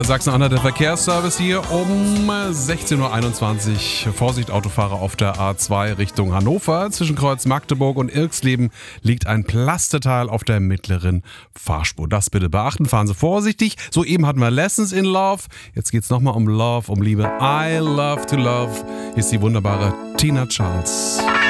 Sachsen-Anhalt, der Verkehrsservice hier um 16.21 Uhr. Vorsicht, Autofahrer auf der A2 Richtung Hannover. Zwischen Kreuz Magdeburg und Irxleben liegt ein Plasteteil auf der mittleren Fahrspur. Das bitte beachten, fahren Sie vorsichtig. Soeben hatten wir Lessons in Love. Jetzt geht es nochmal um Love, um Liebe. I love to love. Hier ist die wunderbare Tina Charles.